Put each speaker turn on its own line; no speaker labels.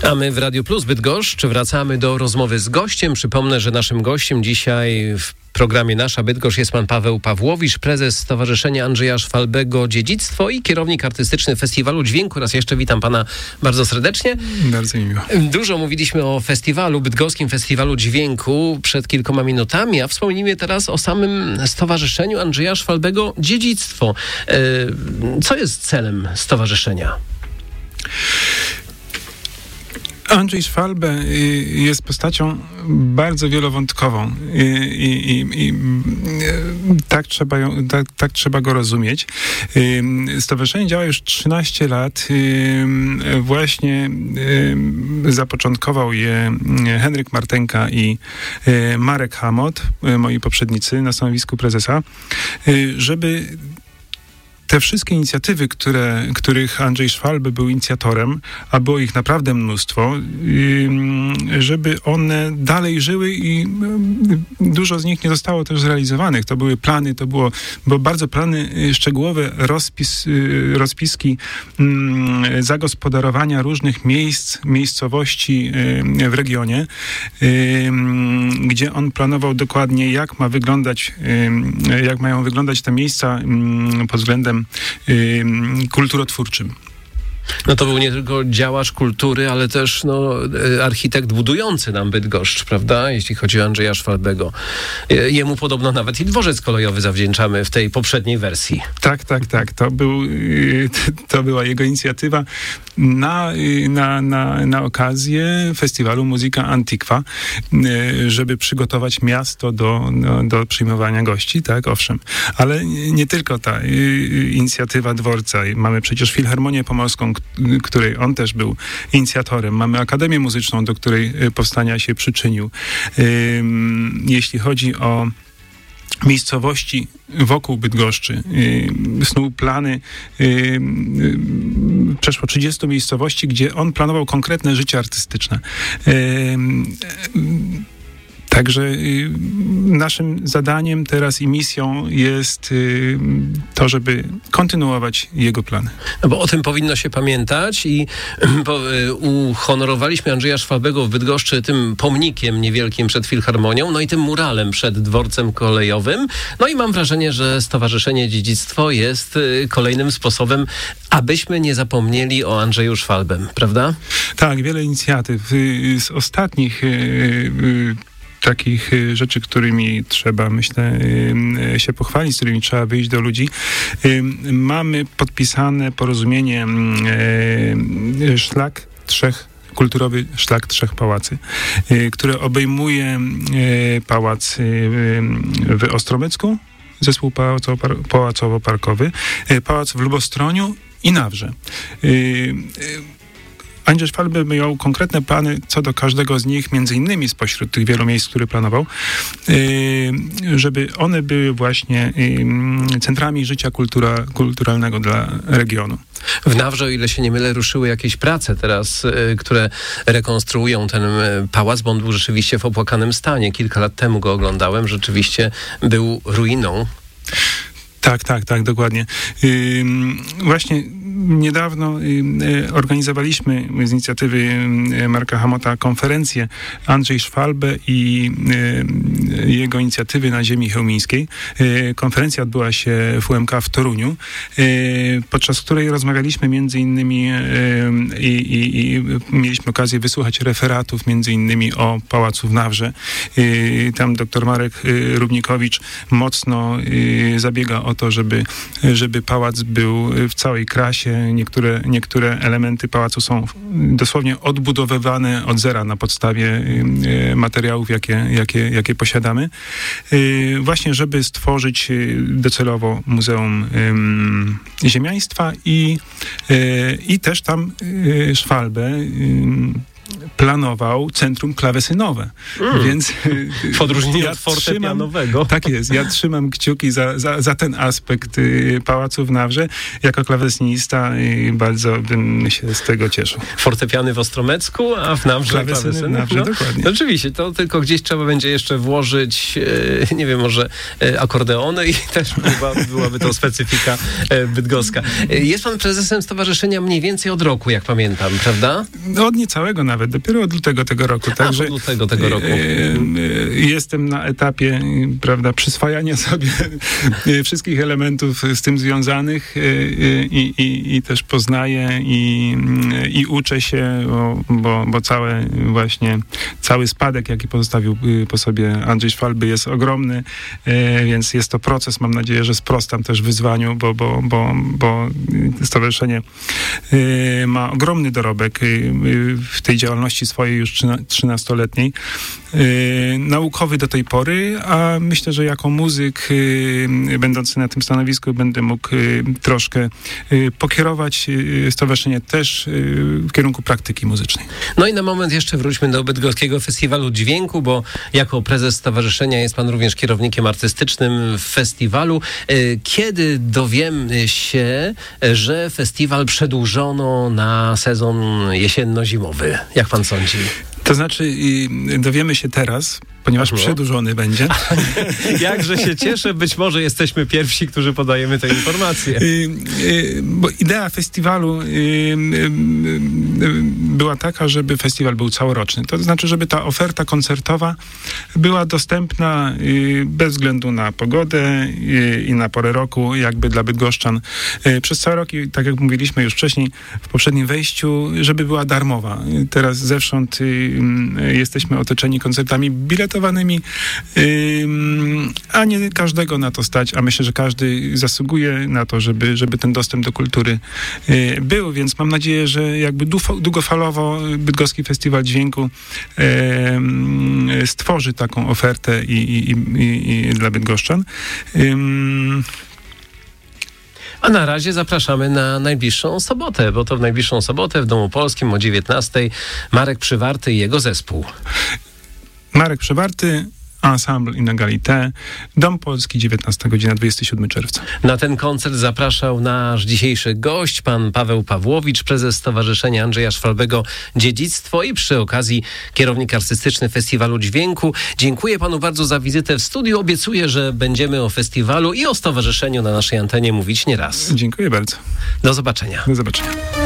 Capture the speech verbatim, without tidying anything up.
A my w Radiu Plus Bydgoszcz wracamy do rozmowy z gościem. Przypomnę, że naszym gościem dzisiaj w programie Nasza Bydgoszcz jest pan Paweł Pawłowicz, prezes Stowarzyszenia Andrzeja Szwalbego Dziedzictwo i kierownik artystyczny Festiwalu Dźwięku. Raz jeszcze witam pana bardzo serdecznie.
Bardzo mi miło.
Dużo mówiliśmy o festiwalu, bydgoskim Festiwalu Dźwięku przed kilkoma minutami, a wspomnijmy teraz o samym Stowarzyszeniu Andrzeja Szwalbego Dziedzictwo. Co jest celem stowarzyszenia?
Andrzej Szwalbe jest postacią bardzo wielowątkową i, i, i, i tak, trzeba ją, tak, tak trzeba go rozumieć. Stowarzyszenie działa już trzynaście lat. Właśnie zapoczątkował je Henryk Martenka i Marek Hamot, moi poprzednicy na stanowisku prezesa, żeby te wszystkie inicjatywy, które, których Andrzej Szwalbe był inicjatorem, a było ich naprawdę mnóstwo, żeby one dalej żyły i dużo z nich nie zostało też zrealizowanych. To były plany, to było, było bardzo plany szczegółowe, rozpis, rozpiski zagospodarowania różnych miejsc, miejscowości w regionie, gdzie on planował dokładnie, jak ma wyglądać, jak mają wyglądać te miejsca pod względem kulturotwórczym.
No to był nie tylko działacz kultury, ale też no, architekt budujący nam Bydgoszcz, prawda? Jeśli chodzi o Andrzeja Szwalbego. Jemu podobno nawet i dworzec kolejowy zawdzięczamy w tej poprzedniej wersji.
Tak, tak, tak. To, był, to była jego inicjatywa na, na, na, na okazję festiwalu Muzyka Antiqua, żeby przygotować miasto do, do, do przyjmowania gości, tak, owszem. Ale nie tylko ta inicjatywa dworca. Mamy przecież Filharmonię Pomorską, której on też był inicjatorem. Mamy Akademię Muzyczną, do której powstania się przyczynił. Jeśli chodzi o miejscowości wokół Bydgoszczy, snuł plany przeszło trzydziestu miejscowości, gdzie on planował konkretne życie artystyczne. Także y, naszym zadaniem teraz i misją jest y, to, żeby kontynuować jego plany.
No bo o tym powinno się pamiętać i bo, y, uhonorowaliśmy Andrzeja Szwalbego w Bydgoszczy tym pomnikiem niewielkim przed Filharmonią, no i tym muralem przed dworcem kolejowym. No i mam wrażenie, że Stowarzyszenie Dziedzictwo jest y, kolejnym sposobem, abyśmy nie zapomnieli o Andrzeju Szwalbem, prawda?
Tak, wiele inicjatyw. Y, z ostatnich y, y, takich rzeczy, którymi trzeba, myślę, się pochwalić, z którymi trzeba wyjść do ludzi. Mamy podpisane porozumienie Szlak Trzech, kulturowy Szlak Trzech Pałacy, które obejmuje pałac w Ostromycku, zespół pałacowo-parkowy, pałac w Lubostroniu i Nawrze. Andrzej Szwalbe miał konkretne plany co do każdego z nich, między innymi spośród tych wielu miejsc, które planował, żeby one były właśnie centrami życia kultura, kulturalnego dla regionu.
W Nawrze, o ile się nie mylę, ruszyły jakieś prace teraz, które rekonstruują ten pałac, bo on był rzeczywiście w opłakanym stanie. Kilka lat temu go oglądałem, rzeczywiście był ruiną.
Tak, tak, tak, dokładnie. Yy, właśnie niedawno yy, organizowaliśmy z inicjatywy yy, Marka Hamota konferencję Andrzej Szwalbe i yy, jego inicjatywy na ziemi chełmińskiej. Yy, konferencja odbyła się w U M K w Toruniu, yy, podczas której rozmawialiśmy między innymi yy, i, i, i mieliśmy okazję wysłuchać referatów między innymi o Pałacu w Nawrze. Yy, tam doktor Marek yy, Rubnikowicz mocno yy, zabiega o to, żeby, żeby pałac był w całej krasie. Niektóre, niektóre elementy pałacu są dosłownie odbudowywane od zera na podstawie materiałów, jakie, jakie, jakie posiadamy. Właśnie, żeby stworzyć docelowo Muzeum Ziemiaństwa i, i też tam Szwalbe planował centrum klawesynowe. Mm. Więc
w odróżnieniu ja od fortepianowego.
Trzymam, tak jest. Ja trzymam kciuki za, za, za ten aspekt y, Pałacu w Nawrze. Jako klawesynista y, bardzo bym się z tego cieszył.
Fortepiany w Ostromecku, a w Nawrze
klawesyny.
klawesyny.
W Nawrze,
no,
dokładnie.
Oczywiście, to tylko gdzieś trzeba będzie jeszcze włożyć, y, nie wiem, może y, akordeony i też była, byłaby to specyfika y, bydgoska. Y, jest pan prezesem stowarzyszenia mniej więcej od roku, jak pamiętam, prawda?
No, od niecałego nawet, dopiero od lutego tego roku. Także
A, od lutego tego roku.
Jestem na etapie, prawda, przyswajania sobie wszystkich elementów z tym związanych i, i, i też poznaję i, i uczę się, bo, bo, bo całe właśnie, cały spadek, jaki pozostawił po sobie Andrzej Szwalby, jest ogromny, więc jest to proces. Mam nadzieję, że sprostam też wyzwaniu, bo, bo, bo, bo stowarzyszenie ma ogromny dorobek w tej działalności swojej już trzynastoletniej. Naukowy do tej pory, a myślę, że jako muzyk będący na tym stanowisku będę mógł troszkę pokierować stowarzyszenie też w kierunku praktyki muzycznej.
No i na moment jeszcze wróćmy do Bydgoskiego Festiwalu Dźwięku, bo jako prezes stowarzyszenia jest pan również kierownikiem artystycznym w festiwalu. Kiedy dowiemy się, że festiwal przedłużono na sezon jesienno-zimowy? Jak pan sądzi?
To znaczy dowiemy się teraz, ponieważ no. przedłużony będzie.
Jakże się cieszę, być może jesteśmy pierwsi, którzy podajemy tę informację.
Bo idea festiwalu była taka, żeby festiwal był całoroczny. To znaczy, żeby ta oferta koncertowa była dostępna bez względu na pogodę i na porę roku, jakby dla bydgoszczan. Przez cały rok, i tak jak mówiliśmy już wcześniej w poprzednim wejściu, żeby była darmowa. Teraz zewsząd jesteśmy otoczeni koncertami biletowanymi, a nie każdego na to stać, a myślę, że każdy zasługuje na to, żeby, żeby ten dostęp do kultury był, więc mam nadzieję, że jakby długofalowo Bydgoski Festiwal Dźwięku stworzy taką ofertę i, i, i, i dla bydgoszczan.
A na razie zapraszamy na najbliższą sobotę, bo to w najbliższą sobotę w Domu Polskim o dziewiętnastej Marek Przywarty i jego zespół.
Marek Przywarty, Ensemble Inégalité, Dom Polski, dziewiętnasta godzina, dwudziestego siódmego czerwca.
Na ten koncert zapraszał nasz dzisiejszy gość, pan Paweł Pawłowicz, prezes Stowarzyszenia Andrzeja Szwalbego Dziedzictwo i przy okazji kierownik artystyczny Festiwalu Dźwięku. Dziękuję panu bardzo za wizytę w studiu. Obiecuję, że będziemy o festiwalu i o stowarzyszeniu na naszej antenie mówić nie raz.
Dziękuję bardzo.
Do zobaczenia.
Do zobaczenia.